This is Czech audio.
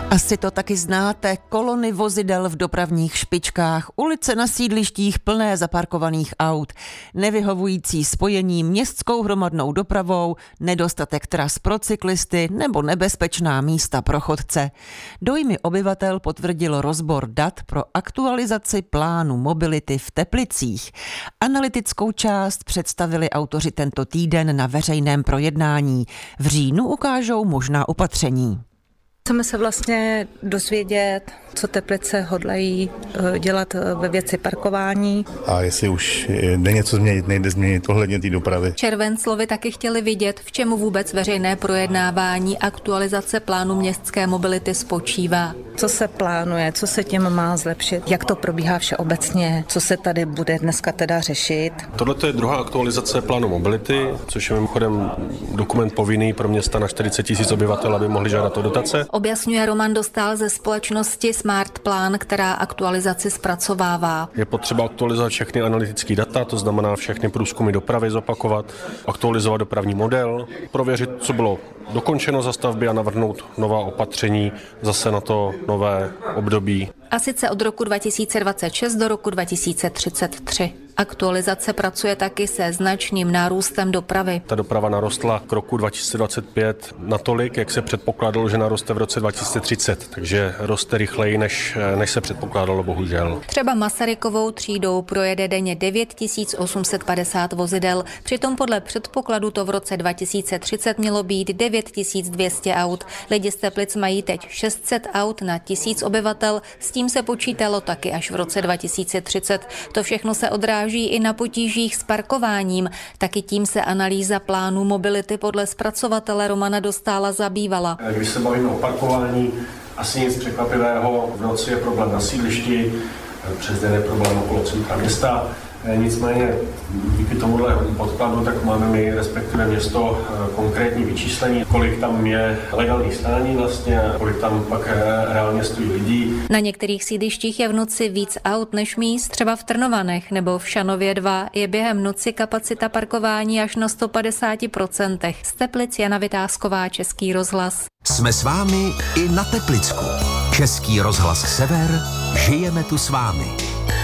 Asi to taky znáte, kolony vozidel v dopravních špičkách, ulice na sídlištích plné zaparkovaných aut, nevyhovující spojení městskou hromadnou dopravou, nedostatek tras pro cyklisty nebo nebezpečná místa pro chodce. Dojmy obyvatel potvrdil rozbor dat pro aktualizaci plánu mobility v Teplicích. Analytickou část představili autoři tento týden na veřejném projednání. V říjnu ukážou možná opatření. Chceme se vlastně dozvědět, co Teplice hodlají dělat ve věci parkování. A jestli už jde něco změnit, nejde změnit ohledně té dopravy. Červenclovi taky chtěli vidět, v čemu vůbec veřejné projednávání aktualizace plánu městské mobility spočívá. Co se plánuje, co se tím má zlepšit, jak to probíhá všeobecně, co se tady bude dneska teda řešit. Tohle je druhá aktualizace plánu mobility, což je mimochodem dokument povinný pro města na 40 000 obyvatel, aby mohli žádat o dotace. Objasňuje Roman Dostál ze společnosti Smart Plan, která aktualizaci zpracovává. Je potřeba aktualizovat všechny analytické data, to znamená všechny průzkumy dopravy zopakovat, aktualizovat dopravní model, prověřit, co bylo dokončeno za stavby a navrhnout nová opatření zase na to nové období. A sice od roku 2026 do roku 2033. Aktualizace pracuje taky se značným nárůstem dopravy. Ta doprava narostla k roku 2025 natolik, jak se předpokládalo, že naroste v roce 2030, takže roste rychleji, než se předpokládalo, bohužel. Třeba Masarykovou třídou projede denně 9850 vozidel, přitom podle předpokladu to v roce 2030 mělo být 9200 aut. Lidi z Teplic mají teď 600 aut na 1000 obyvatel, s tím se počítalo taky až v roce 2030. To všechno se odráží i na potížích s parkováním. Taky tím se analýza plánu mobility podle zpracovatele Romana Dostála zabývala. Když se bavíme o parkování, asi nic překvapivého. V noci je problém na sídlišti, přes den je problém okolo centra města. Nicméně díky tomuhle podkladu tak máme my, respektive město, konkrétní vyčíslení, kolik tam je legální stání vlastně a kolik tam pak reálně stojí lidí. Na některých sídlištích je v noci víc aut než míst, třeba v Trnovanech nebo v Šanově 2 je během noci kapacita parkování až na 150%. Z Teplic Jana Vytázková, Český rozhlas. Jsme s vámi i na Teplicku. Český rozhlas Sever, žijeme tu s vámi.